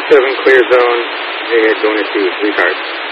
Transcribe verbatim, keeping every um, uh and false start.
seven, clear zone, head going into three cars.